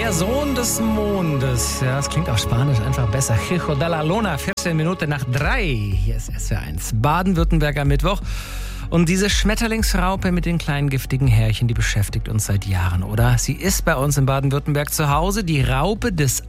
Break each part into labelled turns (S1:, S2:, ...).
S1: Der Sohn des Mondes. Ja, das klingt auf Spanisch einfach besser. Hijo de la Luna, 14 Minuten nach 3. Hier ist SWR1. Baden-Württemberg am Mittwoch. Und diese Schmetterlingsraupe mit den kleinen giftigen Härchen, die beschäftigt uns seit Jahren, oder? Sie ist bei uns in Baden-Württemberg zu Hause, die Raupe des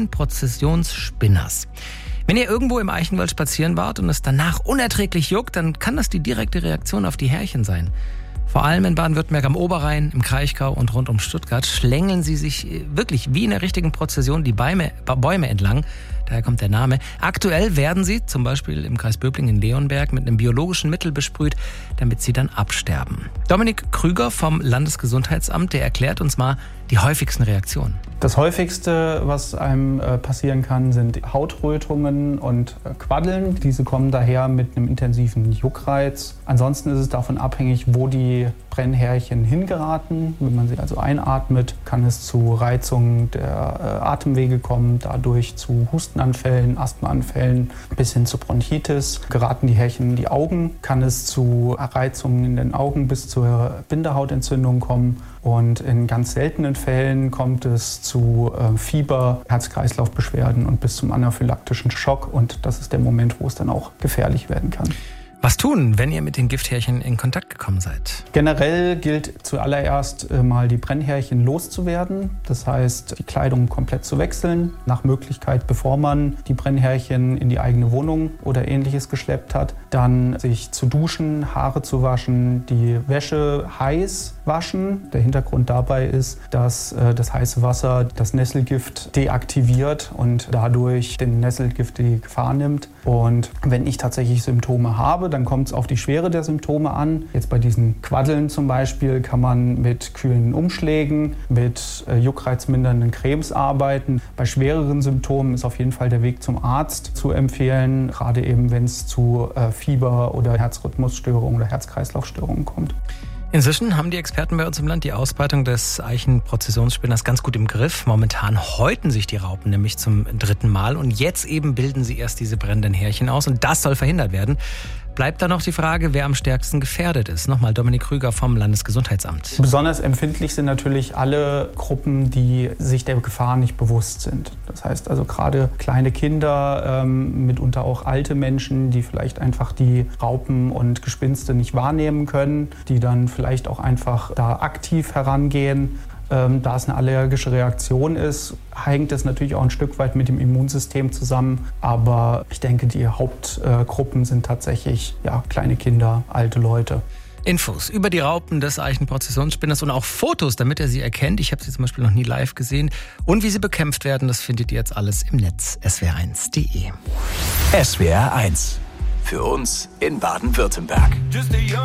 S1: Eichenprozessionsspinners. Wenn ihr irgendwo im Eichenwald spazieren wart und es danach unerträglich juckt, dann kann das die direkte Reaktion auf die Härchen sein. Vor allem in Baden-Württemberg am Oberrhein, im Kraichgau und rund um Stuttgart schlängeln sie sich wirklich wie in der richtigen Prozession die Bäume entlang. Daher kommt der Name. Aktuell werden sie, zum Beispiel im Kreis Böblingen in Leonberg, mit einem biologischen Mittel besprüht, damit sie dann absterben. Dominik Krüger vom Landesgesundheitsamt, der erklärt uns mal die häufigsten Reaktionen.
S2: Das häufigste, was einem passieren kann, sind Hautrötungen und Quaddeln. Diese kommen daher mit einem intensiven Juckreiz. Ansonsten ist es davon abhängig, wo die Brennhärchen hingeraten. Wenn man sie also einatmet, kann es zu Reizungen der Atemwege kommen, dadurch zu Hustenanfällen, Asthmaanfällen bis hin zu Bronchitis. Geraten die Härchen in die Augen, kann es zu Reizungen in den Augen bis zur Bindehautentzündung kommen. Und in ganz seltenen Fällen kommt es zu Fieber, Herz-Kreislauf-Beschwerden und bis zum anaphylaktischen Schock. Und das ist der Moment, wo es dann auch gefährlich werden kann.
S1: Was tun, wenn ihr mit den Gifthärchen in Kontakt gekommen seid?
S2: Generell gilt zuallererst mal die Brennhärchen loszuwerden. Das heißt, die Kleidung komplett zu wechseln. Nach Möglichkeit, bevor man die Brennhärchen in die eigene Wohnung oder Ähnliches geschleppt hat. Dann sich zu duschen, Haare zu waschen, die Wäsche heiß waschen. Der Hintergrund dabei ist, dass das heiße Wasser das Nesselgift deaktiviert und dadurch den Nesselgift die Gefahr nimmt. Und wenn ich tatsächlich Symptome habe, dann kommt es auf die Schwere der Symptome an. Jetzt bei diesen Quaddeln zum Beispiel kann man mit kühlen Umschlägen, mit juckreizmindernden Cremes arbeiten. Bei schwereren Symptomen ist auf jeden Fall der Weg zum Arzt zu empfehlen, gerade eben wenn es zu Fieber oder Herzrhythmusstörungen oder Herz-Kreislauf-Störungen kommt.
S1: Inzwischen haben die Experten bei uns im Land die Ausbreitung des Eichenprozessionsspinners ganz gut im Griff. Momentan häuten sich die Raupen nämlich zum 3. Mal und jetzt eben bilden sie erst diese brennenden Härchen aus und das soll verhindert werden. Bleibt da noch die Frage, wer am stärksten gefährdet ist. Nochmal Dominik Krüger vom Landesgesundheitsamt.
S2: Besonders empfindlich sind natürlich alle Gruppen, die sich der Gefahr nicht bewusst sind. Das heißt also gerade kleine Kinder, mitunter auch alte Menschen, die vielleicht einfach die Raupen und Gespinste nicht wahrnehmen können, die dann vielleicht auch einfach da aktiv herangehen. Da es eine allergische Reaktion ist, hängt es natürlich auch ein Stück weit mit dem Immunsystem zusammen. Aber ich denke, die Hauptgruppen sind tatsächlich kleine Kinder, alte Leute.
S1: Infos über die Raupen des Eichenprozessionsspinners und auch Fotos, damit ihr sie erkennt. Ich habe sie zum Beispiel noch nie live gesehen. Und wie sie bekämpft werden, das findet ihr jetzt alles im Netz. swr1.de.
S3: SWR1. Für uns in Baden-Württemberg.